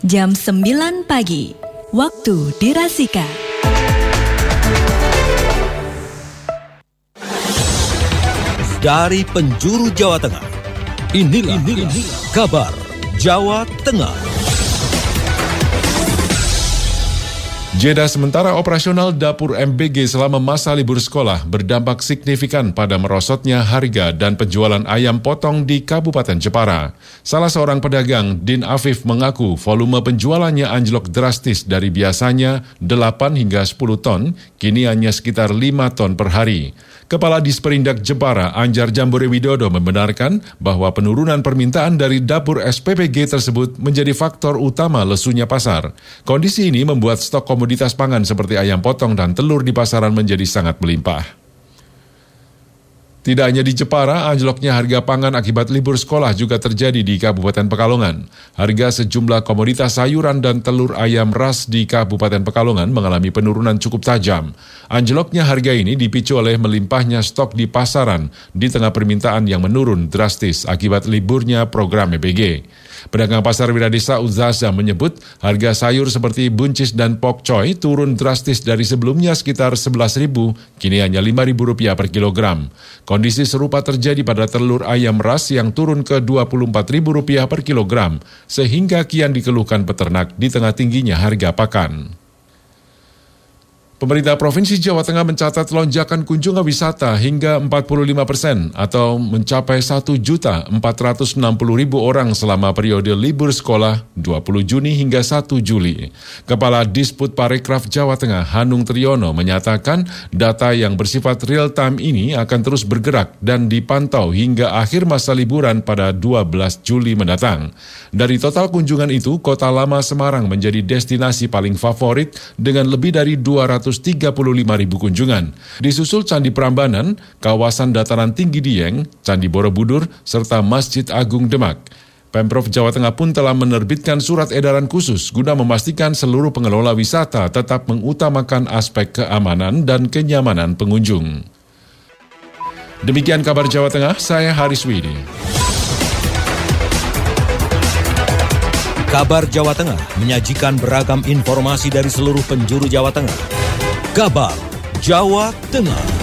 jam 9 pagi, waktu dirasika. Dari penjuru Jawa Tengah, inilah kabar Jawa Tengah. Jeda sementara operasional dapur MBG selama masa libur sekolah berdampak signifikan pada merosotnya harga dan penjualan ayam potong di Kabupaten Jepara. Salah seorang pedagang, Din Afif, mengaku volume penjualannya anjlok drastis dari biasanya 8 hingga 10 ton, kini hanya sekitar 5 ton per hari. Kepala Disperindak Jepara, Anjar Jambore Widodo, membenarkan bahwa penurunan permintaan dari dapur SPPG tersebut menjadi faktor utama lesunya pasar. Kondisi ini membuat stok komoditas pangan seperti ayam potong dan telur di pasaran menjadi sangat melimpah. Tidak hanya di Jepara, anjloknya harga pangan akibat libur sekolah juga terjadi di Kabupaten Pekalongan. Harga sejumlah komoditas sayuran dan telur ayam ras di Kabupaten Pekalongan mengalami penurunan cukup tajam. Anjloknya harga ini dipicu oleh melimpahnya stok di pasaran di tengah permintaan yang menurun drastis akibat liburnya program EBG. Pedagang pasar Wiradesa Uzaza menyebut harga sayur seperti buncis dan pokcoy turun drastis dari sebelumnya sekitar Rp11.000, kini hanya Rp5.000 per kilogram. Kondisi serupa terjadi pada telur ayam ras yang turun ke Rp24.000 per kilogram, sehingga kian dikeluhkan peternak di tengah tingginya harga pakan. Pemerintah Provinsi Jawa Tengah mencatat lonjakan kunjungan wisata hingga 45% atau mencapai 1.460.000 orang selama periode libur sekolah 20 Juni hingga 1 Juli. Kepala Disput Parekraf Jawa Tengah, Hanung Triyono, menyatakan data yang bersifat real time ini akan terus bergerak dan dipantau hingga akhir masa liburan pada 12 Juli mendatang. Dari total kunjungan itu, Kota Lama Semarang menjadi destinasi paling favorit dengan lebih dari 235.000 kunjungan. Disusul Candi Prambanan, kawasan dataran tinggi Dieng, Candi Borobudur, serta Masjid Agung Demak. Pemprov Jawa Tengah pun telah menerbitkan surat edaran khusus guna memastikan seluruh pengelola wisata tetap mengutamakan aspek keamanan dan kenyamanan pengunjung. Demikian kabar Jawa Tengah, saya Haris Widi. Kabar Jawa Tengah menyajikan beragam informasi dari seluruh penjuru Jawa Tengah. Kabar Jawa Tengah.